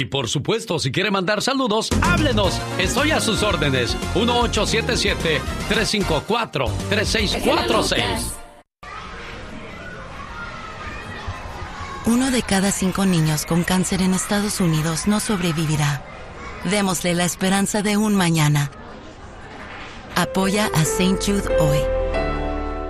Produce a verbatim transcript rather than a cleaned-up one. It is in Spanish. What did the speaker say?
Y por supuesto, si quiere mandar saludos, háblenos. Estoy a sus órdenes. uno ocho siete siete, tres cinco cuatro, tres seis cuatro seis. Uno de cada cinco niños con cáncer en Estados Unidos no sobrevivirá. Démosle la esperanza de un mañana. Apoya a Saint Jude hoy.